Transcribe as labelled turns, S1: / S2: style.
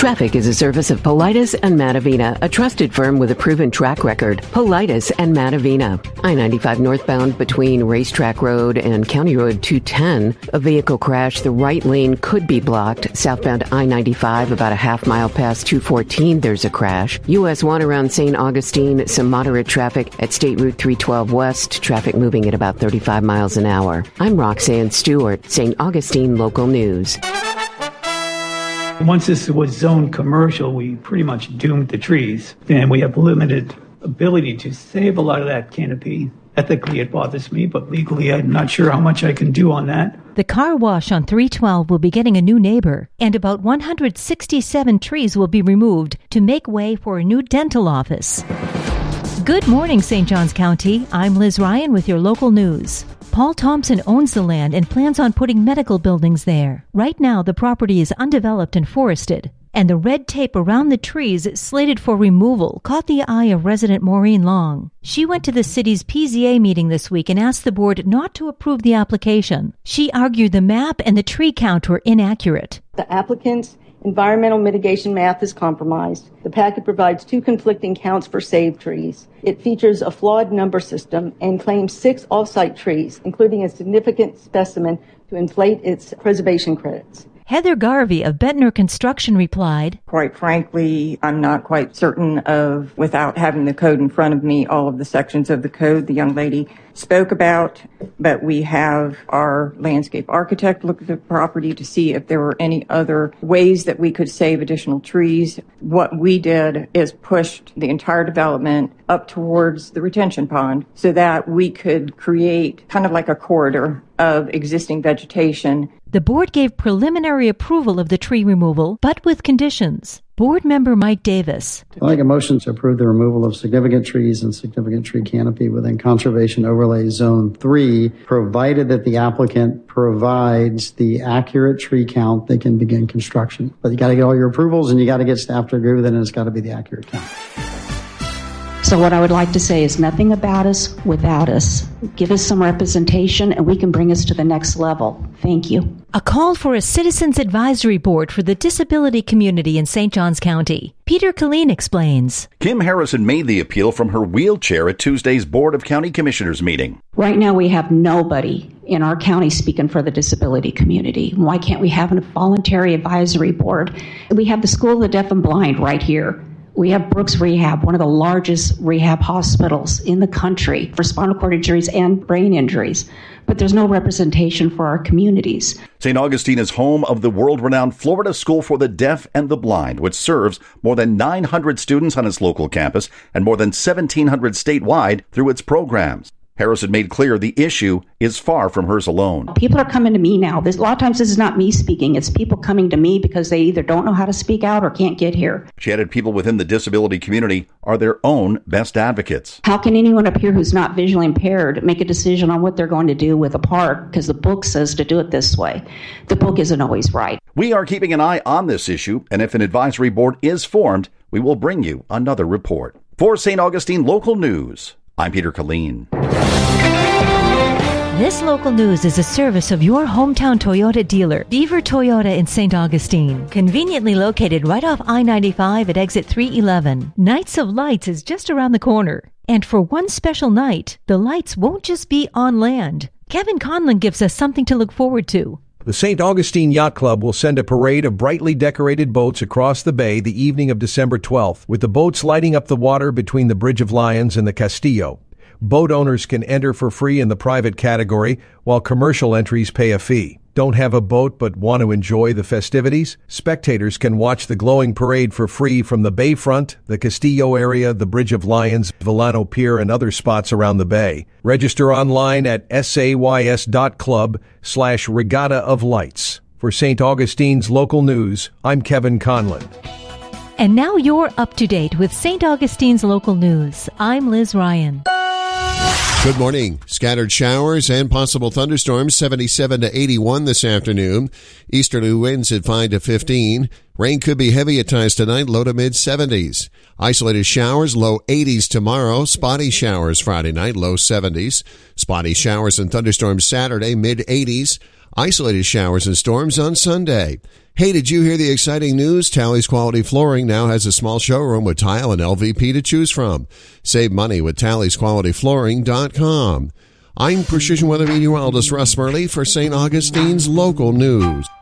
S1: Traffic is a service of Paulides and Matavina, a trusted firm with a proven track record. Paulides and Matavina. I-95 northbound between Racetrack Road and County Road 210. A vehicle crash. The right lane could be blocked. Southbound I-95 about a half mile past 214. There's a crash. US 1 around St. Augustine. Some moderate traffic at State Route 312 West. Traffic moving at about 35 miles an hour. I'm Roxanne Stewart, St. Augustine Local News.
S2: Once this was zoned commercial, we pretty much doomed the trees, and we have limited ability to save a lot of that canopy. Ethically, it bothers me, but legally, I'm not sure how much I can do on that.
S3: The car wash on 312 will be getting a new neighbor, and about 167 trees will be removed to make way for a new dental office. Good morning, St. Johns County. I'm Liz Ryan with your local news. Paul Thompson owns the land and plans on putting medical buildings there. Right now, the property is undeveloped and forested, and the red tape around the trees slated for removal caught the eye of resident Maureen Long. She went to the city's PZA meeting this week and asked the board not to approve the application. She argued the map and the tree count were inaccurate.
S4: The applicant's environmental mitigation math is compromised. The packet provides two conflicting counts for saved trees. It features a flawed number system and claims 6 off-site trees, including a significant specimen to inflate its preservation credits.
S3: Heather Garvey of Bentner Construction replied,
S5: "Quite frankly, I'm not quite certain of, without having the code in front of me, all of the sections of the code the young lady spoke about, but we have our landscape architect look at the property to see if there were any other ways that we could save additional trees. What we did is pushed the entire development up towards the retention pond so that we could create kind of like a corridor of existing vegetation."
S3: The board gave preliminary approval of the tree removal, but with conditions. Board member Mike Davis.
S6: I'd like a motion to approve the removal of significant trees and significant tree canopy within Conservation Overlay Zone 3, provided that the applicant provides the accurate tree count, they can begin construction. But you got to get all your approvals and you got to get staff to agree with it, and it's got to be the accurate count.
S7: So what I would like to say is nothing about us without us. Give us some representation and we can bring us to the next level. Thank you.
S3: A call for a Citizens Advisory Board for the disability community in St. Johns County. Peter Killeen explains.
S8: Kim Harrison made the appeal from her wheelchair at Tuesday's Board of County Commissioners meeting.
S7: Right now we have nobody in our county speaking for the disability community. Why can't we have a voluntary advisory board? We have the School of the Deaf and Blind right here. We have Brooks Rehab, one of the largest rehab hospitals in the country for spinal cord injuries and brain injuries. But there's no representation for our communities.
S8: St. Augustine is home of the world-renowned Florida School for the Deaf and the Blind, which serves more than 900 students on its local campus and more than 1,700 statewide through its programs. Harrison made clear the issue is far from hers alone.
S7: People are coming to me now. A lot of times this is not me speaking. It's people coming to me because they either don't know how to speak out or can't get here.
S8: She added people within the disability community are their own best advocates.
S7: How can anyone up here who's not visually impaired make a decision on what they're going to do with a park because the book says to do it this way? The book isn't always right.
S8: We are keeping an eye on this issue, and if an advisory board is formed, we will bring you another report. For St. Augustine Local News, I'm Peter Killeen.
S3: This local news is a service of your hometown Toyota dealer, Beaver Toyota in St. Augustine. Conveniently located right off I-95 at exit 311. Nights of Lights is just around the corner. And for one special night, the lights won't just be on land. Kevin Conlon gives us something to look forward to.
S9: The St. Augustine Yacht Club will send a parade of brightly decorated boats across the bay the evening of December 12th, with the boats lighting up the water between the Bridge of Lions and the Castillo. Boat owners can enter for free in the private category, while commercial entries pay a fee. Don't have a boat but want to enjoy the festivities? Spectators can watch the glowing parade for free from the bayfront, the Castillo area, the Bridge of Lions, Villano Pier, and other spots around the bay. Register online at says.club/Regatta of Lights. For St. Augustine's Local News, I'm Kevin Conlon.
S3: And now you're up to date with St. Augustine's Local News. I'm Liz Ryan.
S10: Good morning. Scattered showers and possible thunderstorms, 77 to 81 this afternoon. Easterly winds at 5 to 15. Rain could be heavy at times tonight, low to mid-70s. Isolated showers, low 80s tomorrow. Spotty showers Friday night, low 70s. Spotty showers and thunderstorms Saturday, mid-80s. Isolated showers and storms on Sunday. Hey, did you hear the exciting news? Tally's Quality Flooring now has a small showroom with tile and LVP to choose from. Save money with TallysQualityFlooring.com. I'm Precision Weather Meteorologist Russ Murley for St. Augustine's Local News.